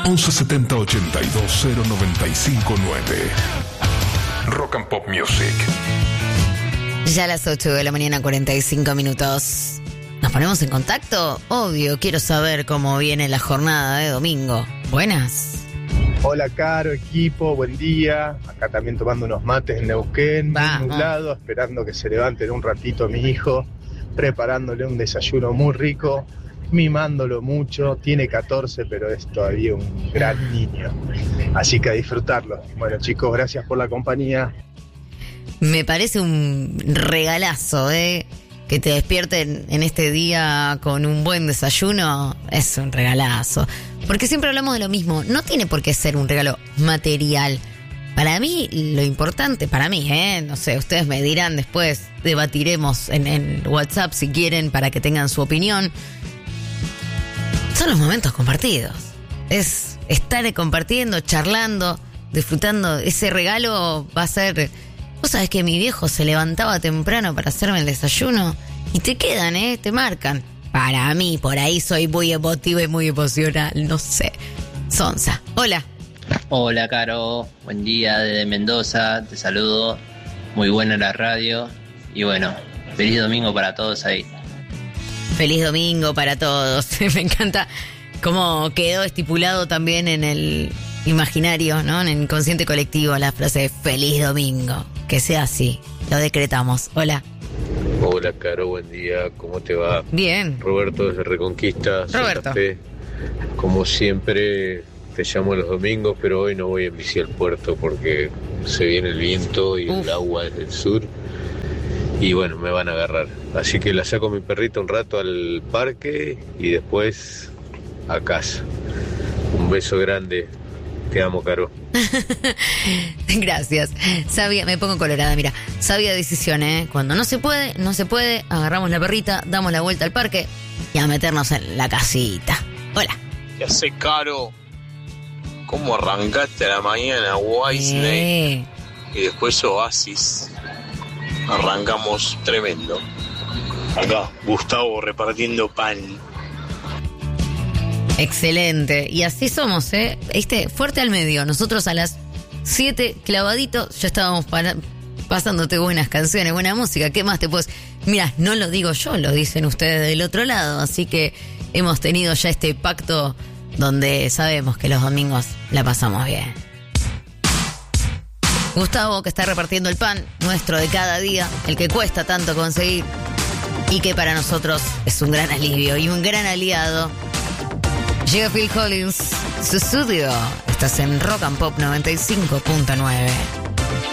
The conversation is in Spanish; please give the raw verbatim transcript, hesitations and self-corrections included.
once setenta ochenta y dos cero noventa y cinco nueve. Rock and Pop Music. Ya a las ocho de la mañana, cuarenta y cinco minutos. ¿Nos ponemos en contacto? Obvio, quiero saber cómo viene la jornada de domingo. Buenas. Hola, Caro, equipo, buen día. Acá también tomando unos mates en Neuquén, muy nublado, esperando que se levanten un ratito mi hijo, preparándole un desayuno muy rico, mimándolo mucho. Tiene catorce, pero es todavía un gran niño. Así que a disfrutarlo. Bueno, chicos, gracias por la compañía. Me parece un regalazo, ¿eh? Que te despierten en este día con un buen desayuno, es un regalazo. Porque siempre hablamos de lo mismo, no tiene por qué ser un regalo material. Para mí, lo importante, para mí, ¿eh? No sé, ustedes me dirán después, debatiremos en, en WhatsApp si quieren para que tengan su opinión. Son los momentos compartidos. Es estar compartiendo, charlando, disfrutando. Ese regalo va a ser... Vos sabés que mi viejo se levantaba temprano para hacerme el desayuno y te quedan, ¿eh? Te marcan. Para mí, por ahí soy muy emotiva y muy emocional, no sé. Sonsa, hola. Hola, Caro. Buen día desde Mendoza, te saludo. Muy buena la radio. Y bueno, feliz domingo para todos ahí. Feliz domingo para todos. Me encanta cómo quedó estipulado también en el imaginario, ¿no? En el inconsciente colectivo la frase de feliz domingo. Que sea así, lo decretamos. Hola. Hola, Caro, buen día, ¿cómo te va? Bien. Roberto desde Reconquista, Roberto. Santa Fe. Como siempre, te llamo los domingos, pero hoy no voy en bici al puerto porque se viene el viento y Uf. el agua desde el sur. Y bueno, me van a agarrar. Así que la saco a mi perrito un rato al parque y después a casa. Un beso grande. Te amo, Caro. Gracias. Sabia, me pongo colorada, mira. Sabia decisión, ¿eh? Cuando no se puede, no se puede. Agarramos la perrita, damos la vuelta al parque y a meternos en la casita. Hola. Ya sé, Caro. ¿Cómo arrancaste a la mañana, Whitesnake? Eh. Y después Oasis. Arrancamos tremendo. Acá, Gustavo repartiendo pan. Excelente. Y así somos, ¿eh? Este, fuerte al medio. Nosotros a las siete clavaditos ya estábamos para, pasándote buenas canciones, buena música. ¿Qué más te puedes...? Mira, no lo digo yo, lo dicen ustedes del otro lado. Así que hemos tenido ya este pacto donde sabemos que los domingos la pasamos bien. Gustavo, que está repartiendo el pan nuestro de cada día, el que cuesta tanto conseguir y que para nosotros es un gran alivio y un gran aliado. Llega Phil Collins, su estudio. Estás en Rock and Pop noventa y cinco punto nueve.